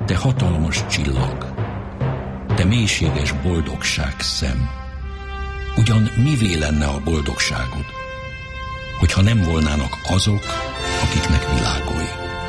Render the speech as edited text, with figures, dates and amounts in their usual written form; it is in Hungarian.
te hatalmas csillag, te mélységes boldogság szem. Ugyan mivé lenne a boldogságod, hogyha nem volnának azok, akiknek világolj?